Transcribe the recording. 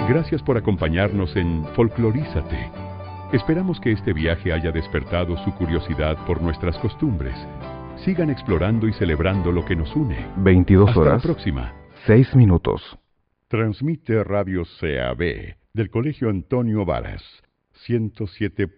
Gracias por acompañarnos en Folclorízate. Esperamos que este viaje haya despertado su curiosidad por nuestras costumbres. Sigan explorando y celebrando lo que nos une. 22 Hasta horas, la próxima. 6 minutos. Transmite Radio CAB del Colegio Antonio Varas, 107.